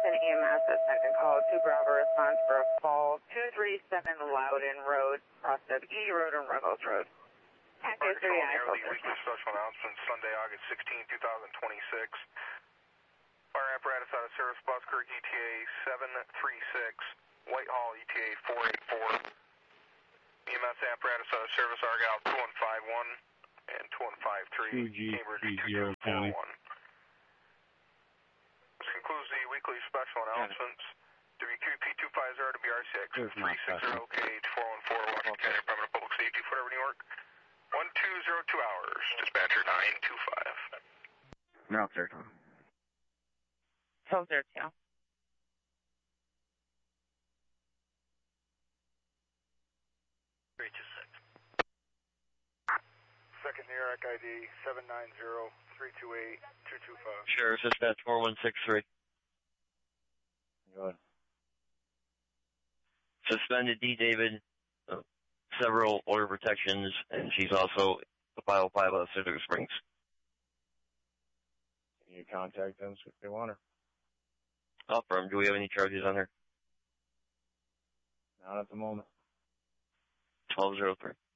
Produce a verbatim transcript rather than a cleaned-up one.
Arlington E M S has been called to Bravo response for a fall two three seven Loudon Road, Prospect E Road and Ruggles Road. Packet three I. The weekly special announcement, Sunday, August sixteenth, twenty twenty-six. Fire apparatus out of service, Buskirk E T A seven three six, Whitehall E T A four eight four. E M S apparatus out of service, Argyle two one five one and two one five three, Cambridge two two four one. This concludes the weekly special announcements. W Q P two five zero to B R six, three six zero K H four one four, Washington County Department of Public Safety, Forever, New York. one two zero two hours, dispatcher nine two five. No, sir, Tom. twelve zero two. three two six. Second New York I D seven nine zero three two eight two two five. Sheriff's Dispatch four one six three. Go ahead. Suspended D. David, uh, several order protections, and she's also a file five out of Citrus Springs. Can you contact them if they want her? I'll firm. Do we have any charges on her? Not at the moment. twelve zero three.